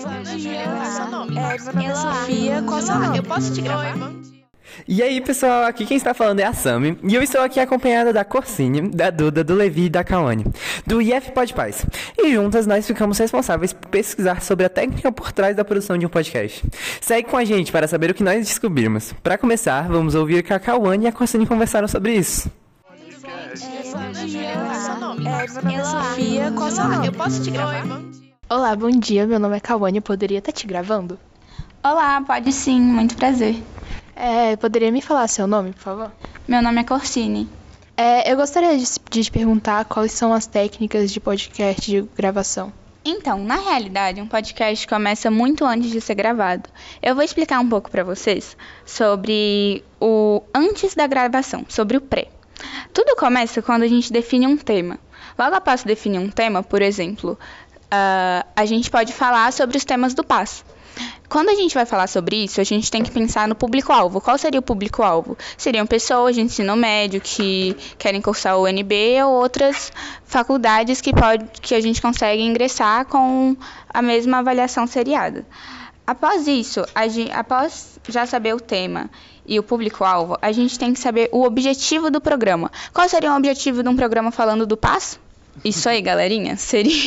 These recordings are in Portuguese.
Meu nome é Sofia, qual é o seu nome? Eu posso te gravar? E aí, pessoal, aqui quem está falando é a Sami, e eu estou aqui acompanhada da Corsine, da Duda, do Levi e da Kawane, do IF Podpaz. E juntas nós ficamos responsáveis por pesquisar sobre a técnica por trás da produção de um podcast. Segue com a gente para saber o que nós descobrimos. Para começar, vamos ouvir que a Kawane e a Corsine conversaram sobre isso. Meu nome é Sofia, qual é o seu nome? Eu posso te gravar? Olá, bom dia, meu nome é Kawane, eu poderia estar te gravando? Olá, pode sim, muito prazer. Poderia me falar seu nome, por favor? Meu nome é Corsine. Eu gostaria de te perguntar quais são as técnicas de podcast de gravação. Então, na realidade, um podcast começa muito antes de ser gravado. Eu vou explicar um pouco para vocês sobre o antes da gravação, sobre o pré. Tudo começa quando a gente define um tema. Logo após definir um tema, por exemplo, a gente pode falar sobre os temas do passo. Quando a gente vai falar sobre isso, a gente tem que pensar no público-alvo. Qual seria o público-alvo? Seriam pessoas de ensino médio que querem cursar o UNB ou outras faculdades que a gente consegue ingressar com a mesma avaliação seriada. Após isso, após já saber o tema e o público-alvo, a gente tem que saber o objetivo do programa. Qual seria o objetivo de um programa falando do passo? Isso aí, galerinha,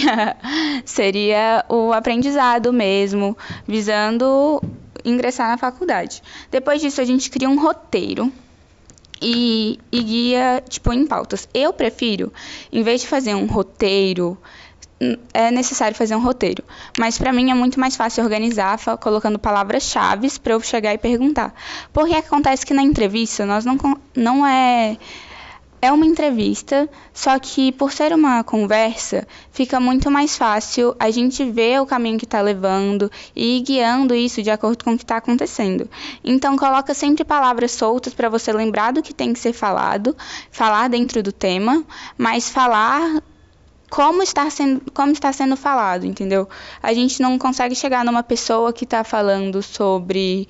seria o aprendizado mesmo, visando ingressar na faculdade. Depois disso, a gente cria um roteiro e guia, em pautas. Eu prefiro, em vez de fazer um roteiro, é necessário fazer um roteiro, mas para mim é muito mais fácil organizar colocando palavras-chave para eu chegar e perguntar. Porque acontece que na entrevista nós não é uma entrevista, só que por ser uma conversa, fica muito mais fácil a gente ver o caminho que está levando e ir guiando isso de acordo com o que está acontecendo. Então, coloca sempre palavras soltas para você lembrar do que tem que ser falado, falar dentro do tema, mas falar como está sendo falado, entendeu? A gente não consegue chegar numa pessoa que está falando sobre...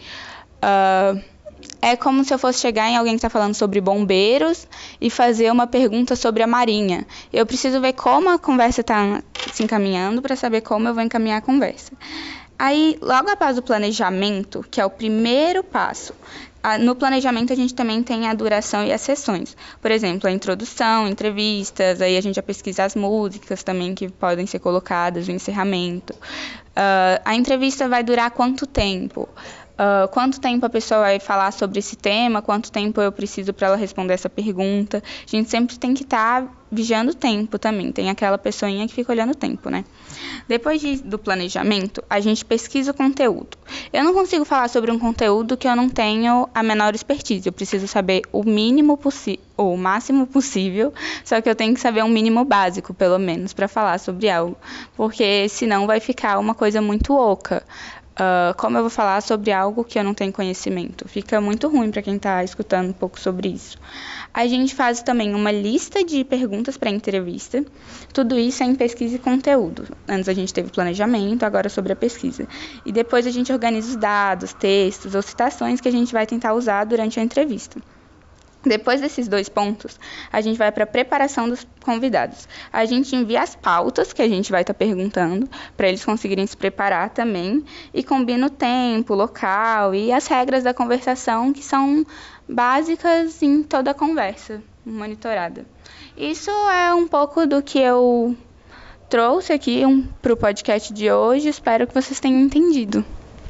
É como se eu fosse chegar em alguém que está falando sobre bombeiros e fazer uma pergunta sobre a marinha. Eu preciso ver como a conversa está se encaminhando para saber como eu vou encaminhar a conversa. Aí, logo após o planejamento, que é o primeiro passo, no planejamento a gente também tem a duração e as sessões. Por exemplo, a introdução, entrevistas, aí a gente já pesquisa as músicas também que podem ser colocadas, o encerramento. A entrevista vai durar quanto tempo? Quanto tempo a pessoa vai falar sobre esse tema, quanto tempo eu preciso para ela responder essa pergunta. A gente sempre tem que estar vigiando o tempo também, tem aquela pessoinha que fica olhando o tempo, né? Depois do planejamento, a gente pesquisa o conteúdo. Eu não consigo falar sobre um conteúdo que eu não tenho a menor expertise, eu preciso saber o máximo possível, só que eu tenho que saber um mínimo básico, pelo menos, para falar sobre algo, porque senão vai ficar uma coisa muito oca. Como eu vou falar sobre algo que eu não tenho conhecimento? Fica muito ruim para quem está escutando um pouco sobre isso. A gente faz também uma lista de perguntas para a entrevista. Tudo isso é em pesquisa e conteúdo. Antes a gente teve planejamento, agora sobre a pesquisa. E depois a gente organiza os dados, textos ou citações que a gente vai tentar usar durante a entrevista. Depois desses 2 pontos, a gente vai para a preparação dos convidados. A gente envia as pautas que a gente vai estar perguntando, para eles conseguirem se preparar também, e combina o tempo, o local e as regras da conversação, que são básicas em toda a conversa monitorada. Isso é um pouco do que eu trouxe aqui para o podcast de hoje. Espero que vocês tenham entendido.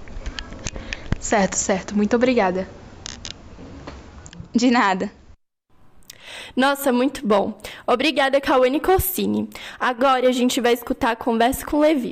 Certo. Muito obrigada. De nada. Nossa, muito bom. Obrigada, Kawane e Corsine. Agora a gente vai escutar a conversa com o Levi.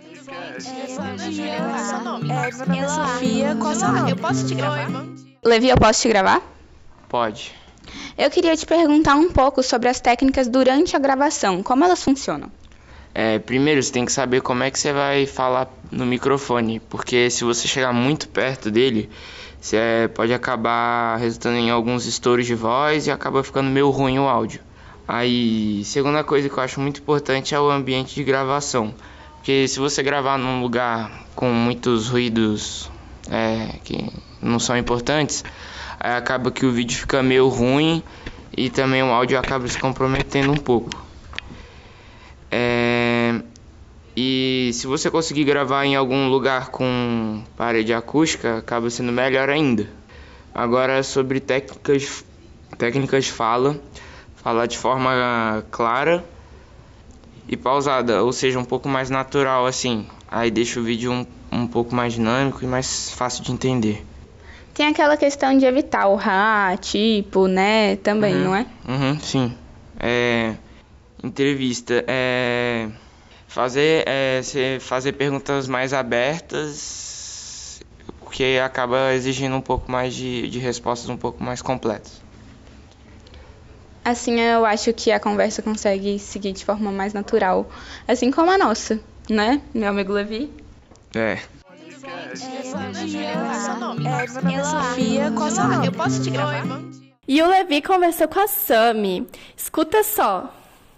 Meu nome é Sofia, qual é o seu nome? Eu posso te gravar? Levi, eu posso te gravar? Pode. Eu queria te perguntar um pouco sobre as técnicas durante a gravação. Como elas funcionam? Primeiro, você tem que saber como é que você vai falar no microfone, porque se você chegar muito perto dele, você pode acabar resultando em alguns estouros de voz e acaba ficando meio ruim o áudio. Aí, segunda coisa que eu acho muito importante é o ambiente de gravação, porque se você gravar num lugar com muitos ruídos que não são importantes, aí acaba que o vídeo fica meio ruim e também o áudio acaba se comprometendo um pouco. E se você conseguir gravar em algum lugar com parede acústica, acaba sendo melhor ainda. Agora, sobre técnicas de fala, falar de forma clara e pausada, ou seja, um pouco mais natural assim. Aí deixa o vídeo um pouco mais dinâmico e mais fácil de entender. Tem aquela questão de evitar o tipo, né, também, não é? Sim. Entrevista. Fazer perguntas mais abertas, porque acaba exigindo um pouco mais de respostas um pouco mais completas. Assim, eu acho que a conversa consegue seguir de forma mais natural, assim como a nossa, né, meu amigo Levi? Seu nome? Meu nome é Sofia. Qual seu nome? Eu posso te gravar? E o Levi conversou com a Sami. Escuta só.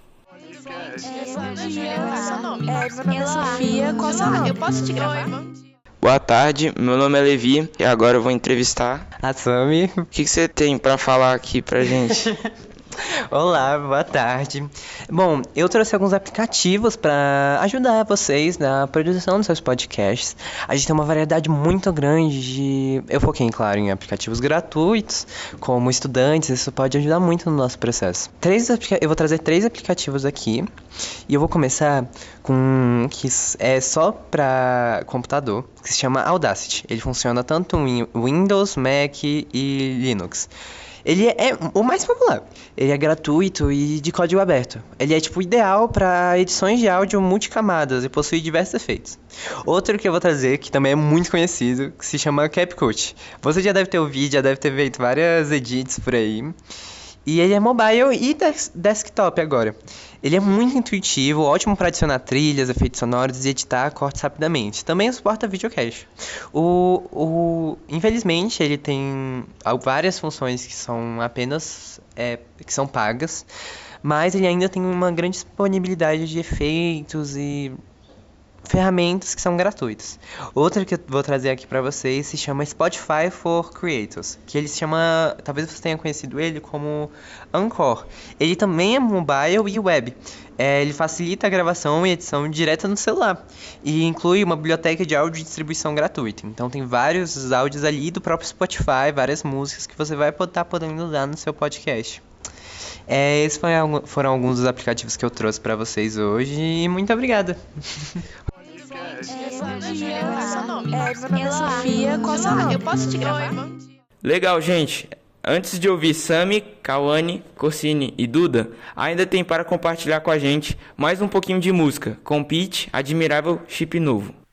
Seu nome? Meu nome é Sofia. Qual seu nome? Eu posso te gravar? Boa tarde, meu nome é Levi e agora eu vou entrevistar A Sami. O que você tem pra falar aqui pra gente? Olá, boa tarde. Bom, eu trouxe alguns aplicativos para ajudar vocês na produção dos seus podcasts. A gente tem uma variedade muito grande de... Eu foquei, claro, em aplicativos gratuitos, como estudantes, isso pode ajudar muito no nosso processo. Eu vou trazer 3 aplicativos aqui, e eu vou começar com um que é só para computador, que se chama Audacity. Ele funciona tanto em Windows, Mac e Linux. Ele é o mais popular. Ele é gratuito e de código aberto. Ele é tipo ideal para edições de áudio multicamadas e possui diversos efeitos. Outro que eu vou trazer, que também é muito conhecido, que se chama CapCut. Você já deve ter ouvido, já deve ter feito várias edits por aí. E ele é mobile e desktop agora. Ele é muito intuitivo, ótimo para adicionar trilhas, efeitos sonoros e editar cortes rapidamente. Também suporta videocast. Infelizmente, ele tem várias funções que são apenas que são pagas, mas ele ainda tem uma grande disponibilidade de efeitos e ferramentas que são gratuitas. Outra que eu vou trazer aqui para vocês se chama Spotify for Creators, que ele se chama, talvez você tenha conhecido ele como Anchor. Ele também é mobile e web. Ele facilita a gravação e edição direta no celular e inclui uma biblioteca de áudio de distribuição gratuita. Então tem vários áudios ali do próprio Spotify, várias músicas que você vai estar podendo usar no seu podcast. Esses foram alguns dos aplicativos que eu trouxe para vocês hoje e muito obrigada. Seu nome? Meu nome é Sofia. Qual seu nome? Eu posso te gravar? Legal, gente. Antes de ouvir Sami, Cauane, Corsini e Duda, ainda tem para compartilhar com a gente mais um pouquinho de música com Pitch, Admirável Chip Novo.